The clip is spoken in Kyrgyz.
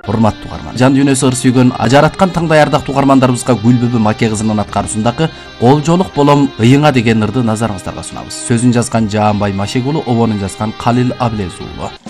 урматтуу угарман, жан дүйнөсү ыр сүйгөн ажараткан таңдай ардактуу угармандарыбызга Гүлбүбү маке кызынын аткаруусундагы Колжолук болом ыйыңа деген ырды назарыңыздарга сунабыз. Сөзүн жазган Жаанбай Машек уулу, обонун жазган Калил Абылез уулу.